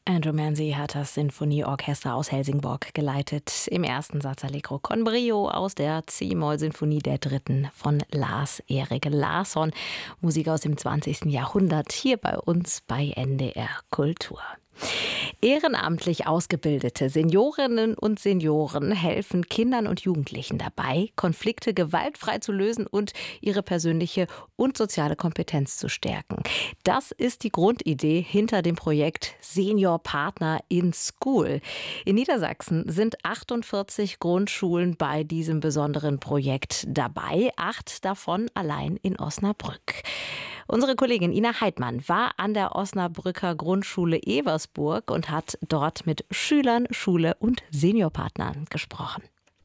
Andrew Manzi hat das Sinfonieorchester aus Helsingborg geleitet. Im ersten Satz Allegro con Brio aus der C-Moll-Sinfonie der dritten von Lars-Erik Larsson. Musik aus dem 20. Jahrhundert hier bei uns bei NDR Kultur. Ehrenamtlich ausgebildete Seniorinnen und Senioren helfen Kindern und Jugendlichen dabei, Konflikte gewaltfrei zu lösen und ihre persönliche und soziale Kompetenz zu stärken. Das ist die Grundidee hinter dem Projekt Senior Partner in School. In Niedersachsen sind 48 Grundschulen bei diesem besonderen Projekt dabei, 8 davon allein in Osnabrück. Unsere Kollegin Ina Heidmann war an der Osnabrücker Grundschule Eversburg und hat dort mit Schülern, Schule und Seniorpartnern gesprochen.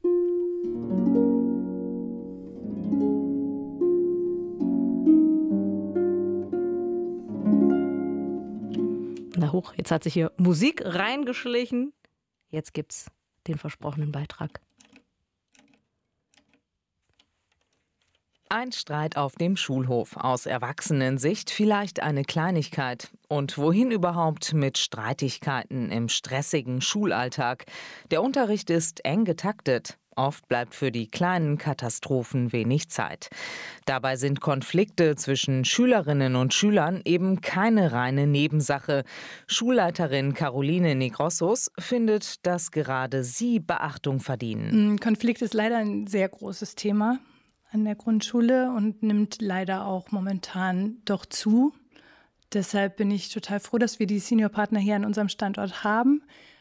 Na hoch, jetzt hat sich hier Musik reingeschlichen. Jetzt gibt's den versprochenen Beitrag. Ein Streit auf dem Schulhof. Aus Erwachsenensicht vielleicht eine Kleinigkeit. Und wohin überhaupt mit Streitigkeiten im stressigen Schulalltag? Der Unterricht ist eng getaktet. Oft bleibt für die kleinen Katastrophen wenig Zeit. Dabei sind Konflikte zwischen Schülerinnen und Schülern eben keine reine Nebensache. Schulleiterin Caroline Negrossos findet, dass gerade sie Beachtung verdienen. Konflikt ist leider ein sehr großes Thema an der Grundschule und nimmt leider auch momentan doch zu. Deshalb bin ich total froh, dass wir die Seniorpartner hier an unserem Standort haben.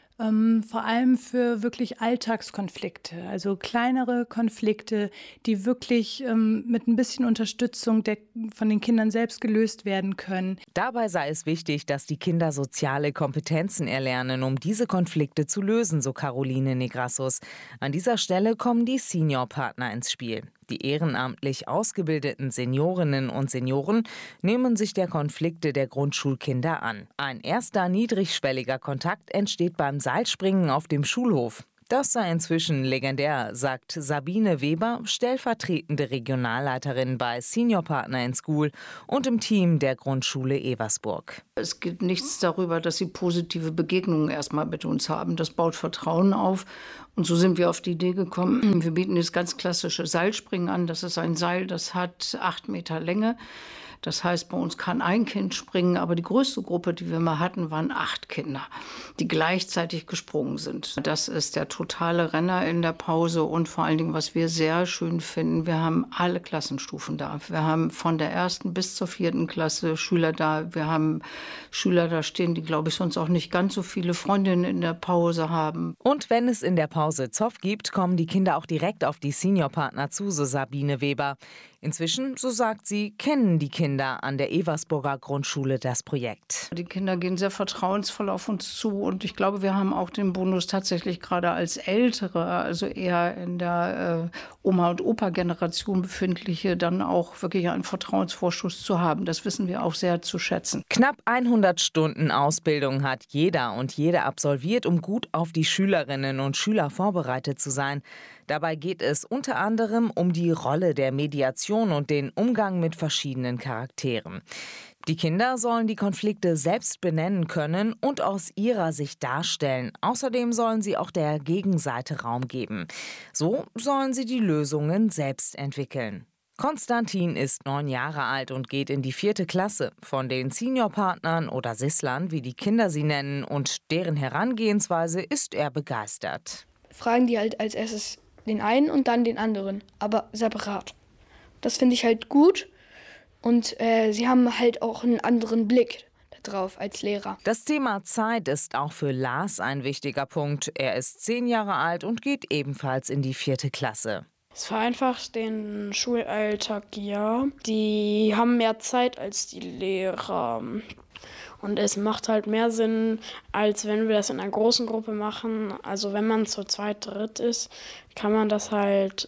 Vor allem für wirklich Alltagskonflikte, also kleinere Konflikte, die wirklich mit ein bisschen Unterstützung von den Kindern selbst gelöst werden können. Dabei sei es wichtig, dass die Kinder soziale Kompetenzen erlernen, um diese Konflikte zu lösen, so Caroline Negrassos. An dieser Stelle kommen die Seniorpartner ins Spiel. Die ehrenamtlich ausgebildeten Seniorinnen und Senioren nehmen sich der Konflikte der Grundschulkinder an. Ein erster niedrigschwelliger Kontakt entsteht beim Seilspringen auf dem Schulhof. Das sei inzwischen legendär, sagt Sabine Weber, stellvertretende Regionalleiterin bei Senior Partner in School und im Team der Grundschule Eversburg. Es geht nichts darüber, dass sie positive Begegnungen erstmal mit uns haben. Das baut Vertrauen auf. Und so sind wir auf die Idee gekommen. Wir bieten das ganz klassische Seilspringen an. Das ist ein Seil, das hat 8 Meter Länge. Das heißt, bei uns kann ein Kind springen, aber die größte Gruppe, die wir mal hatten, waren 8 Kinder, die gleichzeitig gesprungen sind. Das ist der totale Renner in der Pause und vor allen Dingen, was wir sehr schön finden, wir haben alle Klassenstufen da. Wir haben von der 1. bis zur 4. Klasse Schüler da. Wir haben Schüler da stehen, die, glaube ich, sonst auch nicht ganz so viele Freundinnen in der Pause haben. Und wenn es in der Pause Zoff gibt, kommen die Kinder auch direkt auf die Seniorpartner zu, so Sabine Weber. Inzwischen, so sagt sie, kennen die Kinder an der Eversburger Grundschule das Projekt. Die Kinder gehen sehr vertrauensvoll auf uns zu und ich glaube, wir haben auch den Bonus tatsächlich gerade als Ältere, also eher in der Oma- und Opa-Generation befindliche, dann auch wirklich einen Vertrauensvorschuss zu haben. Das wissen wir auch sehr zu schätzen. Knapp 100 Stunden Ausbildung hat jeder und jede absolviert, um gut auf die Schülerinnen und Schüler vorbereitet zu sein. Dabei geht es unter anderem um die Rolle der Mediation und den Umgang mit verschiedenen Charakteren. Die Kinder sollen die Konflikte selbst benennen können und aus ihrer Sicht darstellen. Außerdem sollen sie auch der Gegenseite Raum geben. So sollen sie die Lösungen selbst entwickeln. Konstantin ist 9 Jahre alt und geht in die 4. Klasse. Von den Seniorpartnern oder Sislern, wie die Kinder sie nennen, und deren Herangehensweise ist er begeistert. Fragen die halt als erstes den einen und dann den anderen, aber separat. Das finde ich halt gut und sie haben halt auch einen anderen Blick darauf als Lehrer. Das Thema Zeit ist auch für Lars ein wichtiger Punkt. Er ist 10 Jahre alt und geht ebenfalls in die 4. Klasse. Es vereinfacht den Schulalltag, ja. Die haben mehr Zeit als die Lehrer. Und es macht halt mehr Sinn, als wenn wir das in einer großen Gruppe machen. Also wenn man zu zweit, dritt ist, kann man das halt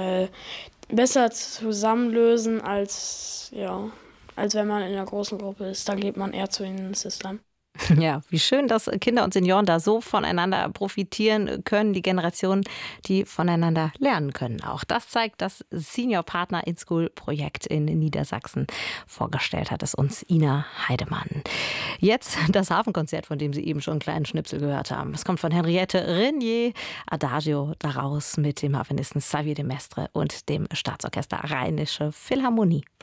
besser zusammenlösen, als wenn man in einer großen Gruppe ist. Da geht man eher zu den Sistern. Ja, wie schön, dass Kinder und Senioren da so voneinander profitieren können, die Generationen, die voneinander lernen können auch. Das zeigt das Senior Partner in School Projekt in Niedersachsen. Vorgestellt hat es uns Ina Heidemann. Jetzt das Hafenkonzert, von dem Sie eben schon einen kleinen Schnipsel gehört haben. Es kommt von Henriette Renier, Adagio daraus mit dem Harfenisten Xavier de Mestre und dem Staatsorchester Rheinische Philharmonie.